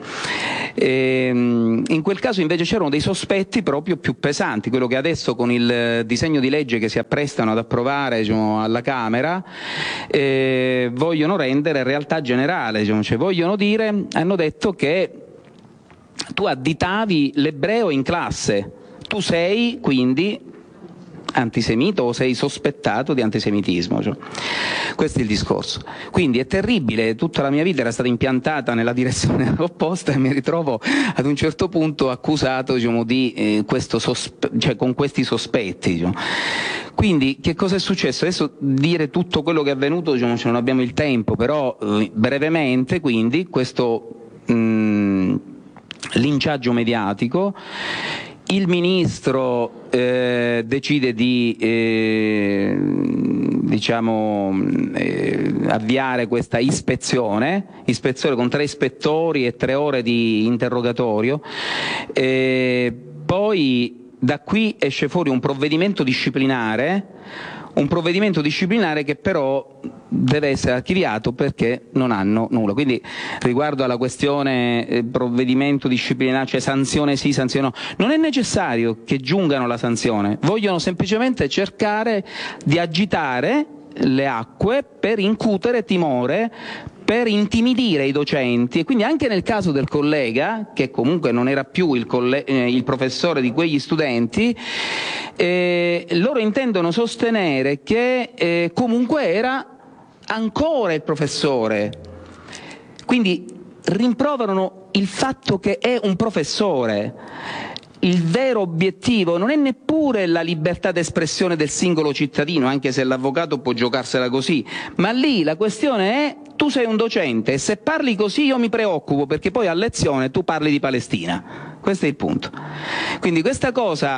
In quel caso invece c'erano dei sospetti proprio più pesanti, quello che adesso con il disegno di legge che si apprestano ad approvare, diciamo, alla Camera vogliono rendere realtà generale, diciamo, cioè hanno detto che tu additavi l'ebreo in classe, tu sei quindi antisemita o sei sospettato di antisemitismo, cioè. Questo è il discorso. Quindi è terribile, tutta la mia vita era stata impiantata nella direzione opposta e mi ritrovo ad un certo punto accusato, diciamo, di con questi sospetti, diciamo. Quindi che cosa è successo? Adesso dire tutto quello che è avvenuto, diciamo, non abbiamo il tempo, però brevemente, quindi questo linciaggio mediatico. Il ministro decide di avviare questa ispezione con 3 ispettori e 3 ore di interrogatorio, poi da qui esce fuori un provvedimento disciplinare che però deve essere archiviato perché non hanno nulla. Quindi riguardo alla questione provvedimento disciplinare, cioè sanzione sì, sanzione no, non è necessario che giungano la sanzione, vogliono semplicemente cercare di agitare le acque per incutere timore, per intimidire i docenti, e quindi anche nel caso del collega, che comunque non era più il professore di quegli studenti, loro intendono sostenere che comunque era ancora il professore, quindi rimproverano il fatto che è un professore. Il vero obiettivo non è neppure la libertà d'espressione del singolo cittadino, anche se l'avvocato può giocarsela così, ma lì la questione è: tu sei un docente e se parli così io mi preoccupo perché poi a lezione tu parli di Palestina. Questo è il punto. Quindi questa cosa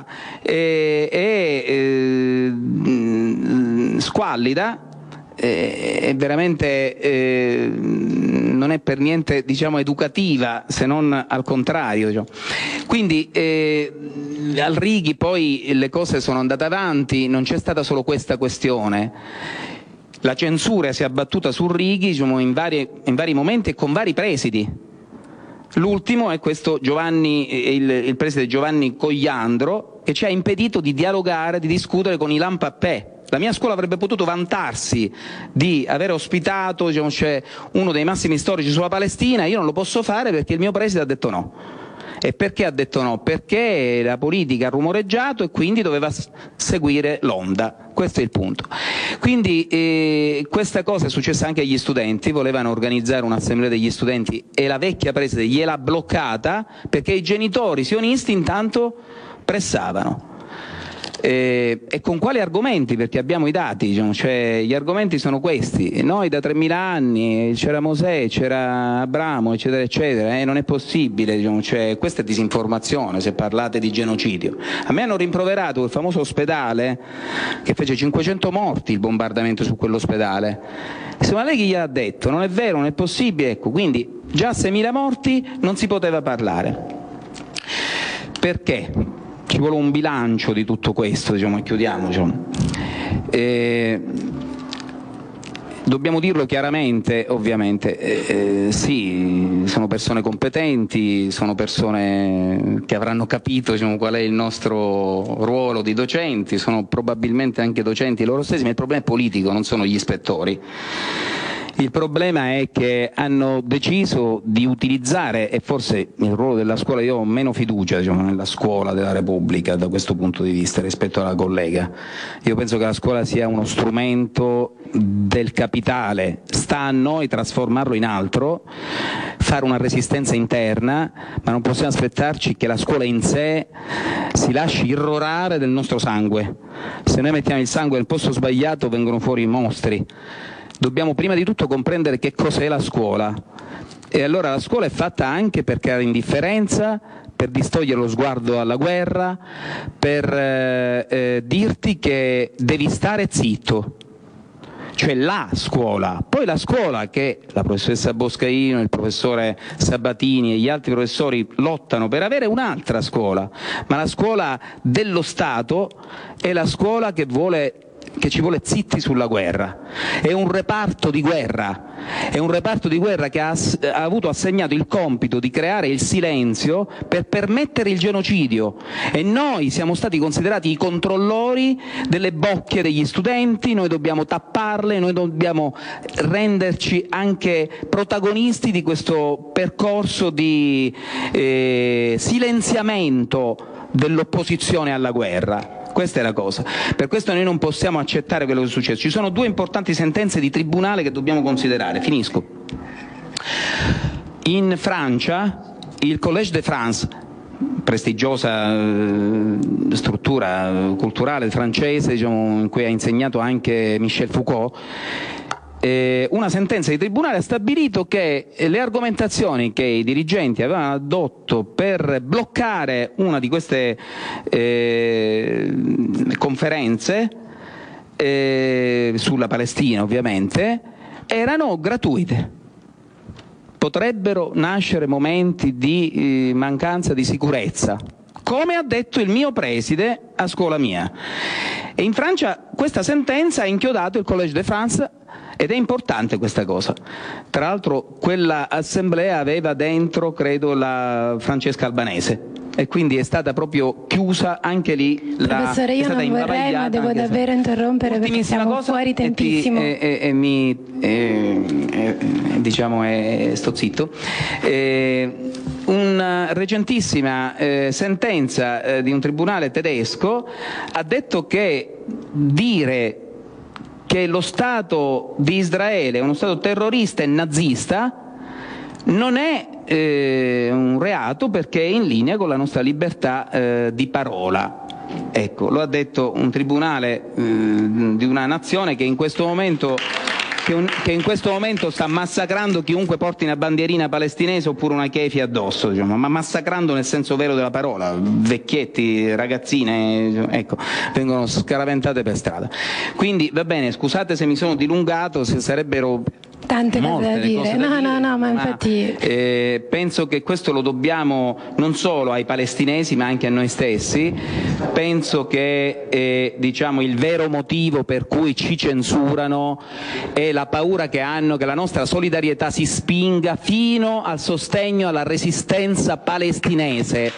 è squallida, è veramente non è per niente, diciamo, educativa, se non al contrario, diciamo. Quindi al Righi poi le cose sono andate avanti, non c'è stata solo questa questione. La censura si è abbattuta su Righi, diciamo, in vari momenti e con vari presidi. L'ultimo è questo il preside Giovanni Cogliandro, che ci ha impedito di dialogare, di discutere con Ilan Pappé. La mia scuola avrebbe potuto vantarsi di aver ospitato, diciamo, uno dei massimi storici sulla Palestina, io non lo posso fare perché il mio preside ha detto no. E perché ha detto no? Perché la politica ha rumoreggiato e quindi doveva seguire l'onda. Questo è il punto. Quindi questa cosa è successa anche agli studenti, volevano organizzare un'assemblea degli studenti e la vecchia preside gliel'ha bloccata perché i genitori sionisti intanto pressavano. E con quali argomenti? Perché abbiamo i dati, diciamo, gli argomenti sono questi: noi da 3.000 anni c'era Mosè, c'era Abramo, eccetera eccetera, non è possibile, diciamo, questa è disinformazione se parlate di genocidio. A me hanno rimproverato il famoso ospedale che fece 500 morti, il bombardamento su quell'ospedale. Ma lei chi gliel'ha detto? Non è vero, non è possibile. Ecco, quindi già 6.000 morti non si poteva parlare. Perché? Ci vuole un bilancio di tutto questo, diciamo, e chiudiamo. Diciamo. Dobbiamo dirlo chiaramente, ovviamente, sì, sono persone competenti, sono persone che avranno capito, diciamo, qual è il nostro ruolo di docenti, sono probabilmente anche docenti loro stessi, ma il problema è politico, non sono gli ispettori. Il problema è che hanno deciso di utilizzare, e forse il ruolo della scuola, io ho meno fiducia nella scuola della Repubblica da questo punto di vista rispetto alla collega. Io penso che la scuola sia uno strumento del capitale, sta a noi trasformarlo in altro, fare una resistenza interna, ma non possiamo aspettarci che la scuola in sé si lasci irrorare del nostro sangue. Se noi mettiamo il sangue nel posto sbagliato vengono fuori i mostri. Dobbiamo prima di tutto comprendere che cos'è la scuola, e allora la scuola è fatta anche per creare indifferenza, per distogliere lo sguardo dalla guerra, per dirti che devi stare zitto, cioè la scuola. Poi la scuola che la professoressa Boscaino, il professore Sabatini e gli altri professori lottano per avere un'altra scuola, ma la scuola dello Stato è la scuola che ci vuole zitti sulla guerra. È un reparto di guerra che ha avuto assegnato il compito di creare il silenzio per permettere il genocidio, e noi siamo stati considerati i controllori delle bocche degli studenti. Noi dobbiamo tapparle, noi dobbiamo renderci anche protagonisti di questo percorso di silenziamento dell'opposizione alla guerra. Questa è la cosa. Per questo noi non possiamo accettare quello che è successo. Ci sono 2 importanti sentenze di tribunale che dobbiamo considerare. Finisco. In Francia, il Collège de France, prestigiosa struttura culturale francese, in cui ha insegnato anche Michel Foucault, una sentenza di tribunale ha stabilito che le argomentazioni che i dirigenti avevano addotto per bloccare una di queste conferenze sulla Palestina, ovviamente, erano gratuite. Potrebbero nascere momenti di mancanza di sicurezza, come ha detto il mio preside a scuola mia. E in Francia questa sentenza ha inchiodato il Collège de France. Ed è importante questa cosa. Tra l'altro quella assemblea aveva dentro, credo, la Francesca Albanese, e quindi è stata proprio chiusa anche lì. Professore, io non vorrei, ma devo davvero interrompere perché siamo fuori tempissimo. Sto zitto. Una recentissima sentenza di un tribunale tedesco ha detto che dire che lo Stato di Israele è uno Stato terrorista e nazista non è un reato, perché è in linea con la nostra libertà di parola. Ecco, lo ha detto un tribunale di una nazione che in questo momento sta massacrando chiunque porti una bandierina palestinese oppure una kefia addosso, ma massacrando nel senso vero della parola. Vecchietti, ragazzine, ecco, vengono scaraventate per strada. Quindi va bene, scusate se mi sono dilungato, se sarebbero tante cose da dire. Ma infatti penso che questo lo dobbiamo non solo ai palestinesi ma anche a noi stessi. Penso che il vero motivo per cui ci censurano è la paura che hanno che la nostra solidarietà si spinga fino al sostegno alla resistenza palestinese.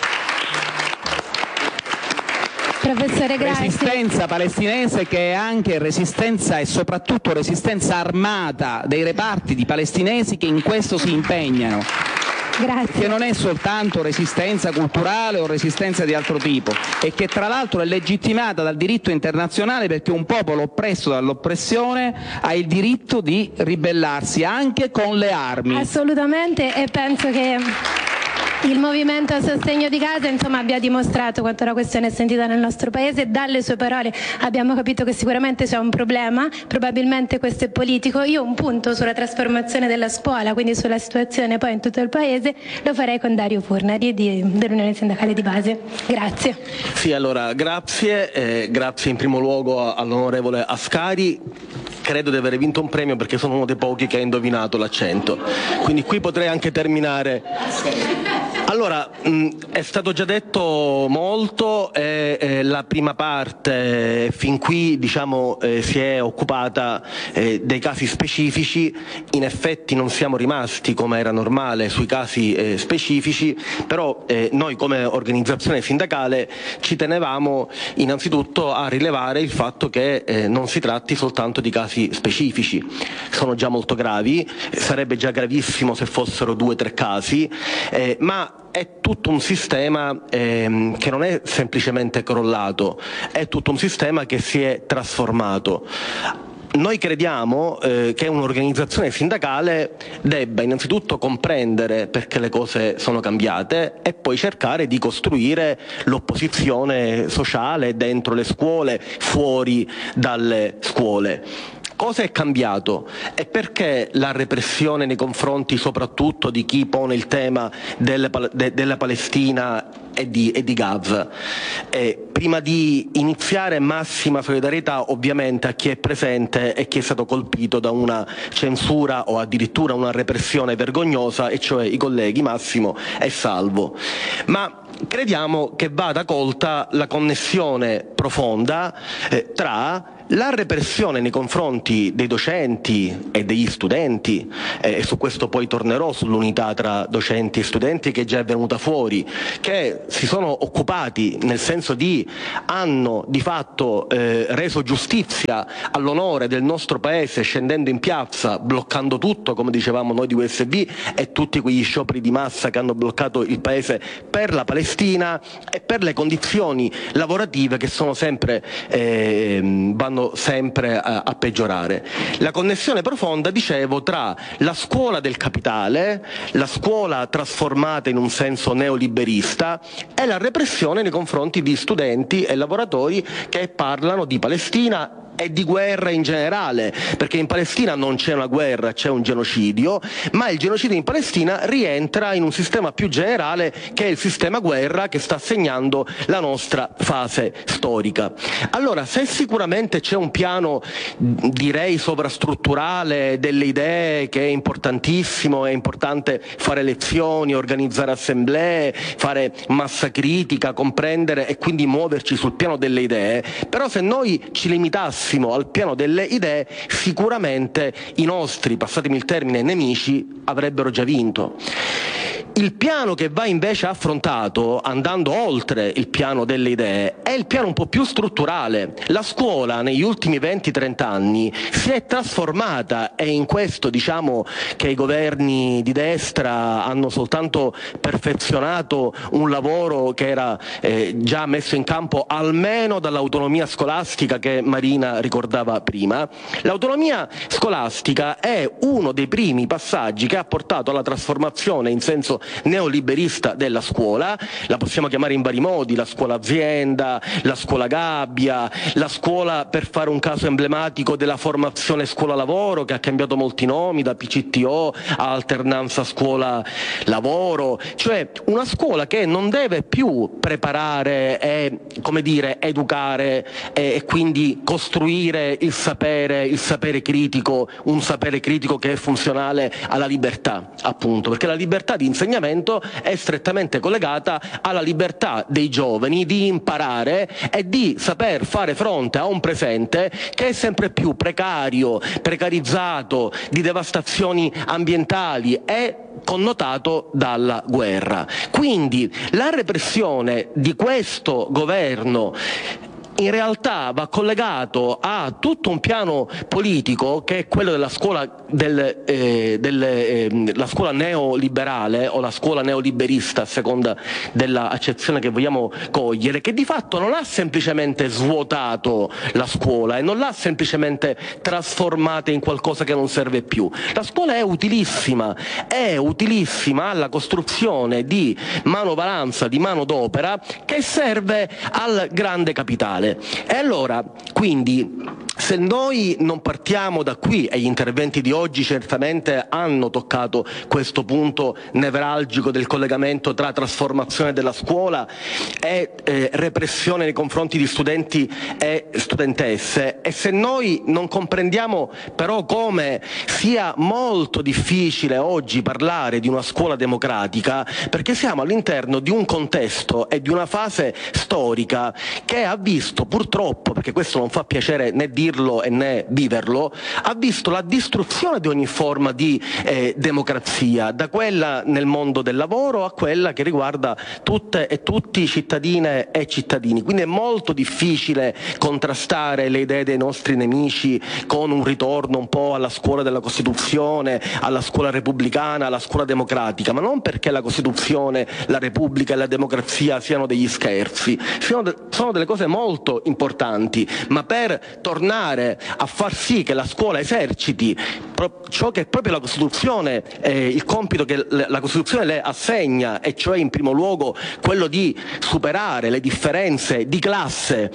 Professore, grazie. Resistenza palestinese che è anche resistenza e soprattutto resistenza armata dei reparti di palestinesi che in questo si impegnano. Grazie. Che non è soltanto resistenza culturale o resistenza di altro tipo, e che tra l'altro è legittimata dal diritto internazionale, perché un popolo oppresso dall'oppressione ha il diritto di ribellarsi anche con le armi. Assolutamente, e penso che il movimento a sostegno di Gaza abbia dimostrato quanto la questione è sentita nel nostro paese. Dalle sue parole abbiamo capito che sicuramente c'è un problema, probabilmente questo è politico. Io un punto sulla trasformazione della scuola, quindi sulla situazione poi in tutto il paese, lo farei con Dario Furnari dell'Unione Sindacale di Base. Grazie. Sì, allora grazie in primo luogo all'onorevole Ascari. Credo di aver vinto un premio perché sono uno dei pochi che ha indovinato l'accento, quindi qui potrei anche terminare. Allora, è stato già detto molto, la prima parte fin qui si è occupata dei casi specifici. In effetti non siamo rimasti, come era normale, sui casi specifici, però noi come organizzazione sindacale ci tenevamo innanzitutto a rilevare il fatto che non si tratti soltanto di casi specifici. Sono già molto gravi, sarebbe già gravissimo se fossero 2 o 3 casi, ma è tutto un sistema che non è semplicemente crollato, è tutto un sistema che si è trasformato. Noi crediamo che un'organizzazione sindacale debba innanzitutto comprendere perché le cose sono cambiate e poi cercare di costruire l'opposizione sociale dentro le scuole, fuori dalle scuole. Cosa è cambiato? E perché la repressione nei confronti soprattutto di chi pone il tema della Palestina e di Gaza? Prima di iniziare, massima solidarietà ovviamente a chi è presente e chi è stato colpito da una censura o addirittura una repressione vergognosa, e cioè i colleghi Massimo e Salvo. Ma crediamo che vada colta la connessione profonda tra la repressione nei confronti dei docenti e degli studenti, e su questo poi tornerò, sull'unità tra docenti e studenti che già è venuta fuori, che si sono occupati, nel senso hanno di fatto reso giustizia all'onore del nostro paese scendendo in piazza, bloccando tutto, come dicevamo noi di USB, e tutti quegli scioperi di massa che hanno bloccato il paese per la Palestina e per le condizioni lavorative che sono sempre vanno sempre a peggiorare. La connessione profonda, dicevo, tra la scuola del capitale, la scuola trasformata in un senso neoliberista, e la repressione nei confronti di studenti e lavoratori che parlano di Palestina e di guerra in generale, perché in Palestina non c'è una guerra, c'è un genocidio, ma il genocidio in Palestina rientra in un sistema più generale che è il sistema guerra che sta segnando la nostra fase storica. Allora, se sicuramente c'è un piano, direi, sovrastrutturale delle idee che è importantissimo, è importante fare lezioni, organizzare assemblee, fare massa critica, comprendere e quindi muoverci sul piano delle idee, però se noi ci limitassimo al piano delle idee, sicuramente i nostri, passatemi il termine, nemici avrebbero già vinto. Il piano che va invece affrontato, andando oltre il piano delle idee, è il piano un po' più strutturale. La scuola negli ultimi 20-30 anni si è trasformata, e in questo diciamo che i governi di destra hanno soltanto perfezionato un lavoro che era già messo in campo almeno dall'autonomia scolastica che Marina ricordava prima. L'autonomia scolastica è uno dei primi passaggi che ha portato alla trasformazione in senso neoliberista della scuola. La possiamo chiamare in vari modi: la scuola azienda, la scuola gabbia, la scuola, per fare un caso emblematico, della formazione scuola-lavoro, che ha cambiato molti nomi, da PCTO a alternanza scuola-lavoro, cioè una scuola che non deve più preparare e, come dire, educare e quindi costruire il sapere critico, un sapere critico che è funzionale alla libertà, appunto, perché la libertà di insegnamento è strettamente collegata alla libertà dei giovani di imparare e di saper fare fronte a un presente che è sempre più precario, precarizzato, di devastazioni ambientali e connotato dalla guerra. Quindi la repressione di questo governo in realtà va collegato a tutto un piano politico che è quello della scuola la scuola neoliberale o la scuola neoliberista, a seconda della accezione che vogliamo cogliere, che di fatto non ha semplicemente svuotato la scuola e non l'ha semplicemente trasformata in qualcosa che non serve più. La scuola è utilissima alla costruzione di manovalanza, di manodopera che serve al grande capitale. E allora, quindi, Se noi non partiamo da qui, e gli interventi di oggi certamente hanno toccato questo punto nevralgico del collegamento tra trasformazione della scuola e repressione nei confronti di studenti e studentesse, e se noi non comprendiamo però come sia molto difficile oggi parlare di una scuola democratica, perché siamo all'interno di un contesto e di una fase storica che ha visto purtroppo, perché questo non fa piacere né dirlo e né viverlo, ha visto la distruzione di ogni forma di democrazia, da quella nel mondo del lavoro a quella che riguarda tutte e tutti cittadine e cittadini. Quindi è molto difficile contrastare le idee dei nostri nemici con un ritorno un po' alla scuola della Costituzione, alla scuola repubblicana, alla scuola democratica, ma non perché la Costituzione, la Repubblica e la democrazia siano degli scherzi, sono delle cose molto importanti, ma per tornare a far sì che la scuola eserciti ciò che è proprio la Costituzione, il compito che la Costituzione le assegna, e cioè in primo luogo quello di superare le differenze di classe,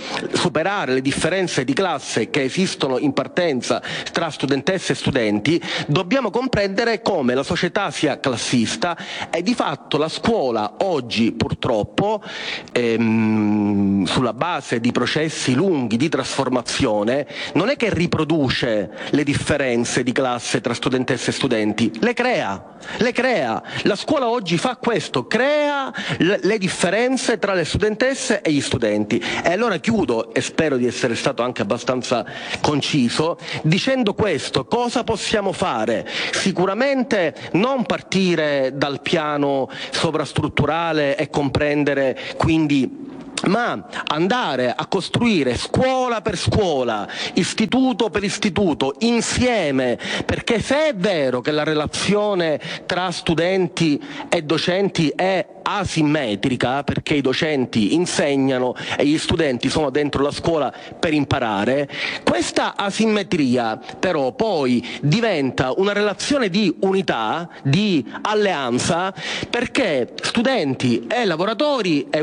che esistono in partenza tra studentesse e studenti, dobbiamo comprendere come la società sia classista e di fatto la scuola oggi purtroppo sulla base di processi lunghi di trasformazione non è che riproduce le differenze di classe tra studentesse e studenti, le crea. La scuola oggi fa questo, crea le differenze tra le studentesse e gli studenti. E allora chiudo, e spero di essere stato anche abbastanza conciso, dicendo questo: cosa possiamo fare? Sicuramente non partire dal piano sovrastrutturale e comprendere quindi, ma andare a costruire scuola per scuola, istituto per istituto, insieme, perché se è vero che la relazione tra studenti e docenti è asimmetrica, perché i docenti insegnano e gli studenti sono dentro la scuola per imparare, questa asimmetria però poi diventa una relazione di unità, di alleanza, perché studenti e lavoratori